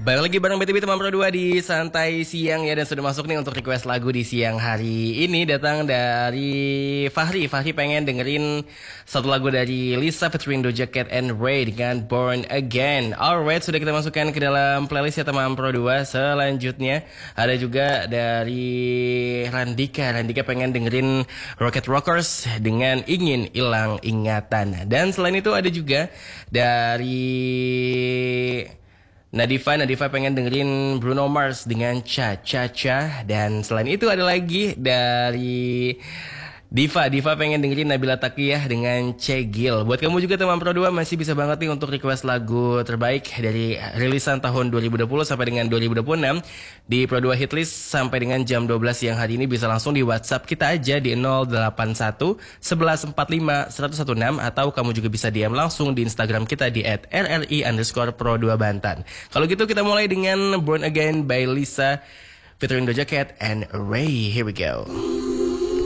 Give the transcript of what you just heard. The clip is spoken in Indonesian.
Balik lagi bareng BTB teman Pro 2 di Santai Siang ya. Dan sudah masuk nih untuk request lagu di siang hari ini. Datang dari Fahri. Fahri pengen dengerin satu lagu dari Lisa featuring Doja Cat and Ray dengan Born Again. Alright, sudah kita masukkan ke dalam playlist ya teman Pro 2. Selanjutnya ada juga dari Randika. Randika pengen dengerin Rocket Rockers dengan Ingin Hilang Ingatan. Dan selain itu ada juga dari Nadifa pengen dengerin Bruno Mars dengan Cha Cha Cha. Dan selain itu ada lagi dari Diva pengen dengerin Nabila Taqiyah dengan Cegil. Buat kamu juga teman Pro 2 masih bisa banget nih untuk request lagu terbaik dari rilisan tahun 2020 sampai dengan 2026 di Pro 2 Hitlist sampai dengan jam 12 siang hari ini. Bisa langsung di WhatsApp kita aja di 081 1145 116 atau kamu juga bisa DM langsung di Instagram kita di @rri_pro2bantan. Kalau gitu kita mulai dengan Born Again by Lisa featuring Doja Cat and Ray. Here we go.